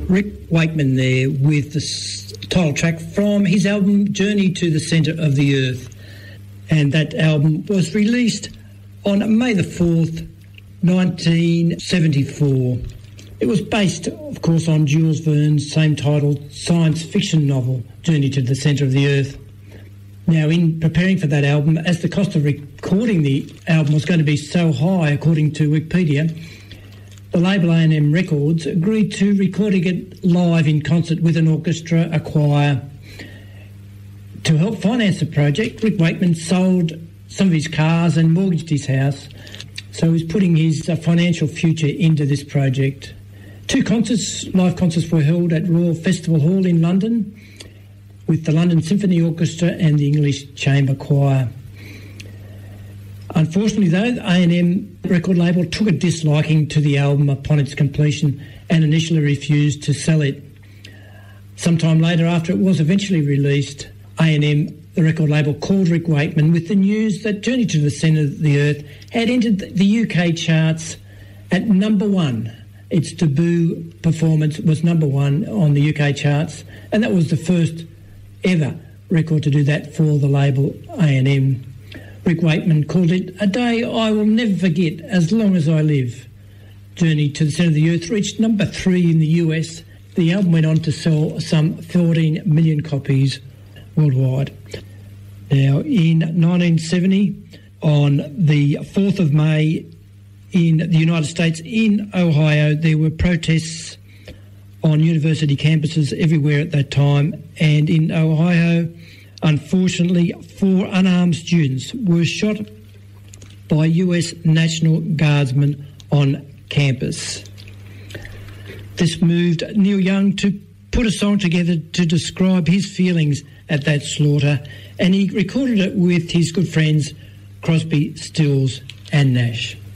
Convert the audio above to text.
Rick Wakeman there with the title track from his album Journey to the Centre of the Earth. And that album was released on May the 4th, 1974. It was based, of course, on Jules Verne's same-titled science fiction novel, Journey to the Centre of the Earth. Now, in preparing for that album, as the cost of recording the album was going to be so high, according to Wikipedia, the label A&M Records agreed to recording it live in concert with an orchestra, a choir. To help finance the project, Rick Wakeman sold some of his cars and mortgaged his house, so he's putting his financial future into this project. 2 live concerts were held at Royal Festival Hall in London with the London Symphony Orchestra and the English Chamber Choir. Unfortunately, though, the A&M record label took a disliking to the album upon its completion and initially refused to sell it. Sometime later, after it was eventually released, A&M, the record label, called Rick Wakeman with the news that Journey to the Centre of the Earth had entered the UK charts at number 1. Its debut performance was number 1 on the UK charts, and that was the first ever record to do that for the label A&M. Rick Wakeman called it a day I will never forget as long as I live. Journey to the Centre of the Earth reached number 3 in the US. The album went on to sell some 14 million copies worldwide. Now, in 1970, on the 4th of May in the United States, in Ohio, there were protests on university campuses everywhere at that time, and in Ohio, unfortunately, 4 unarmed students were shot by US National Guardsmen on campus. This moved Neil Young to put a song together to describe his feelings at that slaughter, and he recorded it with his good friends Crosby, Stills and Nash.